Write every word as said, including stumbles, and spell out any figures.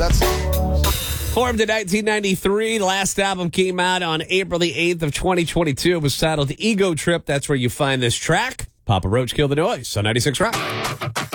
That's Formed in nineteen ninety-three, last album came out on April the eighth of twenty twenty-two. It was titled Ego Trip. That's where you find this track. Papa Roach, Kill the Noise on ninety-six Rock.